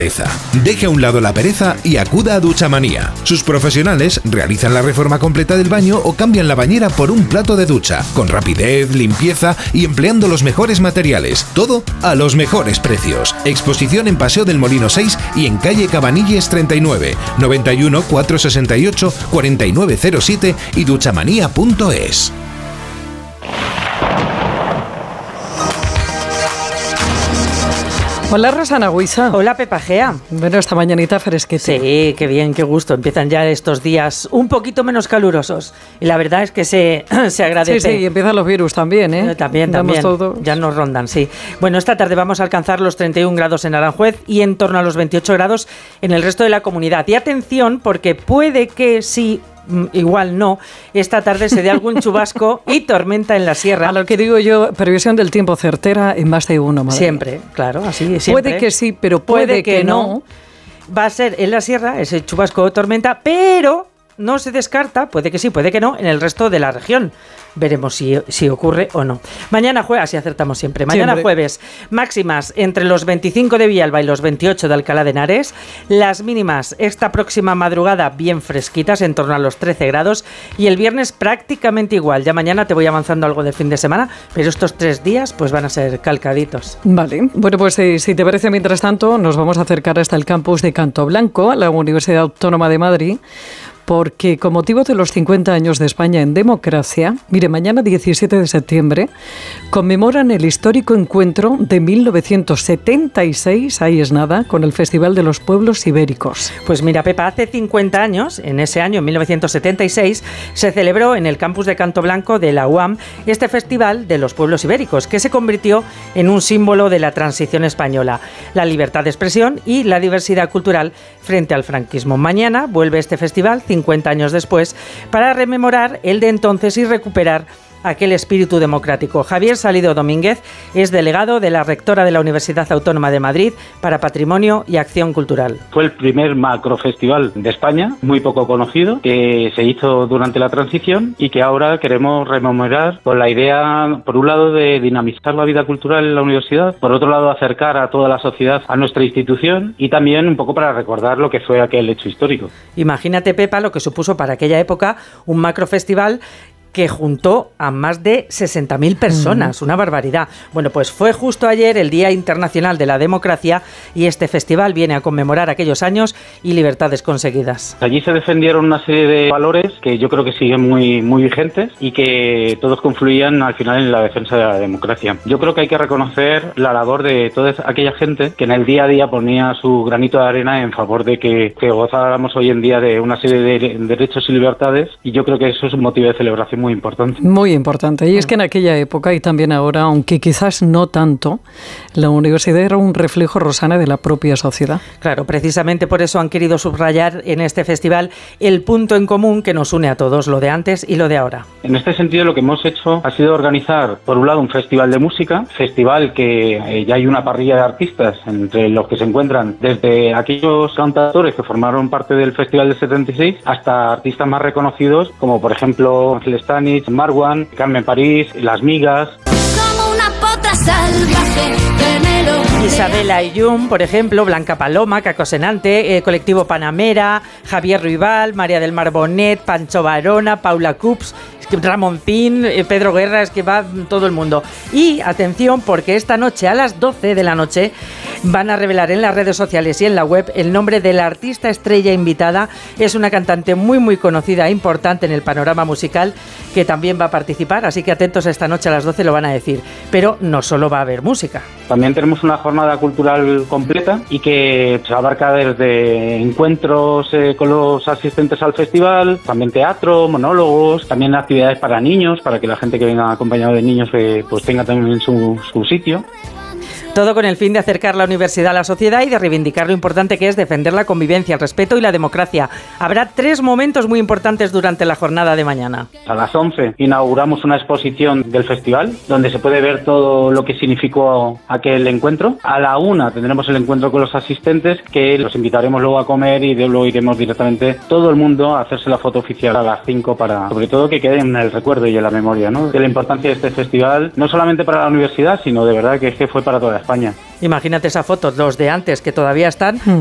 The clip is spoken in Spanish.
Deje a un lado la pereza y acuda a Duchamanía. Sus profesionales realizan la reforma completa del baño o cambian la bañera por un plato de ducha, con rapidez, limpieza y empleando los mejores materiales. Todo a los mejores precios. Exposición en Paseo del Molino 6 y en calle Cabanilles 39, 91 468 4907 y duchamanía.es. Hola Rosana Huiza. Hola Pepa Gea. Bueno, esta mañanita fresquita. Sí, qué bien, qué gusto. Empiezan ya estos días un poquito menos calurosos. Y la verdad es que se agradece. Sí, y empiezan los virus también, ¿eh? También. Ya nos rondan, sí. Bueno, esta tarde vamos a alcanzar los 31 grados en Aranjuez y en torno a los 28 grados en el resto de la comunidad. Y atención, porque puede que sí, igual no, esta tarde se dé algún chubasco y tormenta en la sierra. A lo que digo yo, previsión del tiempo certera en más de uno, madre. Siempre, claro, así siempre. Puede que sí, pero puede que no. Va a ser en la sierra ese chubasco o tormenta, pero no se descarta, puede que sí, puede que no, en el resto de la región. Veremos si ocurre o no. Mañana jueves, así acertamos siempre. Mañana jueves, máximas entre los 25 de Villalba y los 28 de Alcalá de Henares. Las mínimas esta próxima madrugada bien fresquitas, en torno a los 13 grados. Y el viernes prácticamente igual. Ya mañana te voy avanzando algo de fin de semana, pero estos 3 días pues van a ser calcaditos. Vale. Bueno, pues si te parece, mientras tanto, nos vamos a acercar hasta el campus de Canto Blanco, a la Universidad Autónoma de Madrid, porque con motivo de los 50 años de España en democracia, mire, mañana 17 de septiembre, conmemoran el histórico encuentro de 1976, ahí es nada, con el Festival de los Pueblos Ibéricos. Pues mira, Pepa, hace 50 años, en ese año, en 1976, se celebró en el campus de Canto Blanco de la UAM este Festival de los Pueblos Ibéricos, que se convirtió en un símbolo de la transición española, la libertad de expresión y la diversidad cultural frente al franquismo. Mañana vuelve este festival, 50 años después, para rememorar el de entonces y recuperar aquel espíritu democrático. Javier Salido Domínguez es delegado de la rectora de la Universidad Autónoma de Madrid para Patrimonio y Acción Cultural. Fue el primer macrofestival de España, muy poco conocido, que se hizo durante la transición y que ahora queremos rememorar con la idea, por un lado, de dinamizar la vida cultural en la universidad, por otro lado, acercar a toda la sociedad a nuestra institución y también un poco para recordar lo que fue aquel hecho histórico. Imagínate, Pepa, lo que supuso para aquella época un macrofestival que juntó a más de 60.000 personas, una barbaridad. Bueno, pues fue justo ayer el Día Internacional de la Democracia y este festival viene a conmemorar aquellos años y libertades conseguidas. Allí se defendieron una serie de valores que yo creo que siguen muy vigentes y que todos confluían al final en la defensa de la democracia. Yo creo que hay que reconocer la labor de toda aquella gente que en el día a día ponía su granito de arena en favor de que gozáramos hoy en día de una serie de derechos y libertades, y yo creo que eso es un motivo de celebración muy importante. Muy importante. Y es que en aquella época y también ahora, aunque quizás no tanto, la universidad era un reflejo, Rosana, de la propia sociedad. Claro, precisamente por eso han querido subrayar en este festival el punto en común que nos une a todos, lo de antes y lo de ahora. En este sentido, lo que hemos hecho ha sido organizar, por un lado, un festival de música, festival que ya hay una parrilla de artistas, entre los que se encuentran desde aquellos cantautores que formaron parte del Festival del 76 hasta artistas más reconocidos, como por ejemplo Ángel Stanich, Marwan, Carmen París, Las Migas. Como una potra salvaje que me lo... Isabel Ayllón, por ejemplo, Blanca Paloma, Caco Senante, Colectivo Panamera, Javier Ruibal, María del Mar Bonet, Pancho Varona, Paula Cups, Ramoncín, Pedro Guerra, es que va todo el mundo. Y atención, porque esta noche a las 12 de la noche van a revelar en las redes sociales y en la web el nombre de la artista estrella invitada. Es una cantante muy conocida e importante en el panorama musical que también va a participar, así que atentos, esta noche a las 12 lo van a decir. Pero no solo va a haber música. También tenemos una jornada cultural completa y que se abarca desde encuentros con los asistentes al festival, también teatro, monólogos, también actividades para niños, para que la gente que venga acompañado de niños pues tenga también su sitio. Todo con el fin de acercar la universidad a la sociedad y de reivindicar lo importante que es defender la convivencia, el respeto y la democracia. Habrá 3 momentos muy importantes durante la jornada de mañana. A las 11 inauguramos una exposición del festival donde se puede ver todo lo que significó aquel encuentro. A la 1 tendremos el encuentro con los asistentes, que los invitaremos luego a comer y luego iremos directamente todo el mundo a hacerse la foto oficial a las 5 para, sobre todo, que quede en el recuerdo y en la memoria, ¿no?, de la importancia de este festival, no solamente para la universidad, sino de verdad que fue para toda España. Imagínate esa foto, los de antes que todavía están